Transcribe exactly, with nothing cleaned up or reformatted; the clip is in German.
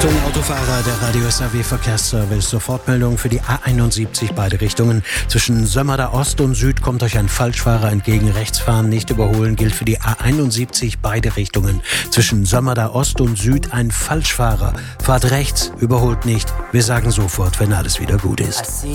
Achtung, Autofahrer, der Radio S A W Verkehrsservice. Sofortmeldung für die A einundsiebzig, beide Richtungen. Zwischen Sömmerda Ost und Süd kommt euch ein Falschfahrer entgegen. Rechts fahren, nicht überholen, gilt für die A einundsiebzig, beide Richtungen. Zwischen Sömmerda Ost und Süd ein Falschfahrer. Fahrt rechts, überholt nicht. Wir sagen sofort, wenn alles wieder gut ist.